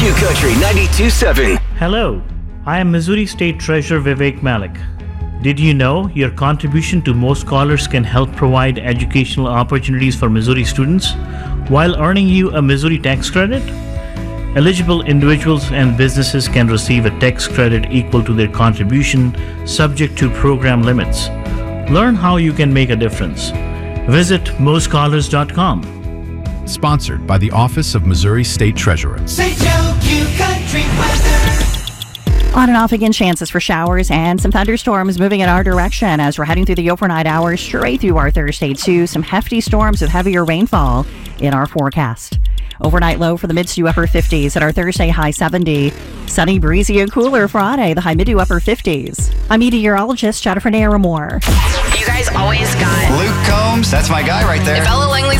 Q Country 92.7. Hello, I am Missouri State Treasurer Vivek Malik. Did you know your contribution to Mo Scholars can help provide educational opportunities for Missouri students while earning you a Missouri tax credit? Eligible individuals and businesses can receive a tax credit equal to their contribution, subject to program limits. Learn how you can make a difference. Visit moscholars.com. Sponsored by the Office of Missouri State Treasurer. St. Joe Q Country weather. On and off again, chances for showers and some thunderstorms moving in our direction as we're heading through the overnight hours straight through our Thursday too. Some hefty storms with heavier rainfall in our forecast. Overnight low for the mid to upper 50s at our Thursday high 70. Sunny, breezy, and cooler Friday, the high mid to upper 50s. I'm meteorologist Jennifer Naramore. You guys always got Luke Combs, that's my guy right there. If Ella Langley's